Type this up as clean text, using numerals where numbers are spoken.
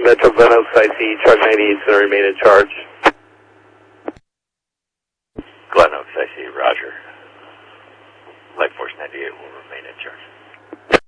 Metro Glen Oaks IC, Truck 98 is going to remain in charge. Glen Oaks IC, roger. Light Force 98 will remain in charge.